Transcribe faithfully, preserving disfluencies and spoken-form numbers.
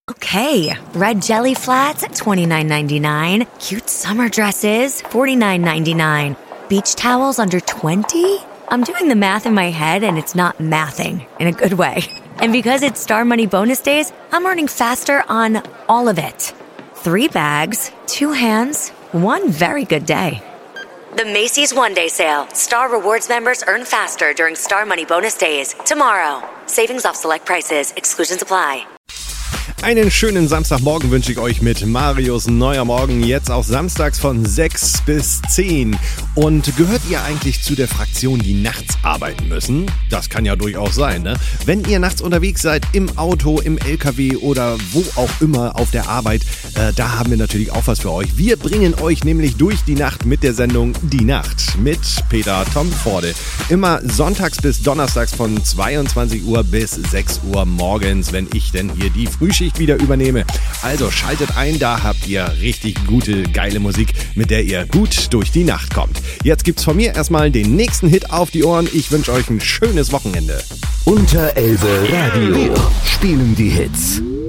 Okay, red jelly flats, twenty-nine ninety-nine. Cute summer dresses, forty-nine ninety-nine. Beach towels under twenty? I'm doing the math in my head and it's not mathing in a good way. And because it's Star Money bonus days, I'm earning faster on all of it. Three bags, two hands, one very good day. The Macy's One Day Sale. Star Rewards members earn faster during Star Money bonus days. Tomorrow. Savings off select prices. Exclusions apply. Einen schönen Samstagmorgen wünsche ich euch mit Marius Neuer Morgen, jetzt auch samstags von sechs bis zehn. Und gehört ihr eigentlich zu der Fraktion, die nachts arbeiten müssen? Das kann ja durchaus sein, ne? Wenn ihr nachts unterwegs seid, im Auto, im L K W oder wo auch immer auf der Arbeit, äh, da haben wir natürlich auch was für euch. Wir bringen euch nämlich durch die Nacht mit der Sendung Die Nacht mit Peter Tomforde. Immer sonntags bis donnerstags von zweiundzwanzig Uhr bis sechs Uhr morgens, wenn ich denn hier die Frühschicht wieder übernehme. Also schaltet ein, da habt ihr richtig gute, geile Musik, mit der ihr gut durch die Nacht kommt. Jetzt gibt's von mir erstmal den nächsten Hit auf die Ohren. Ich wünsche euch ein schönes Wochenende. Unter Elbe Radio spielen die Hits.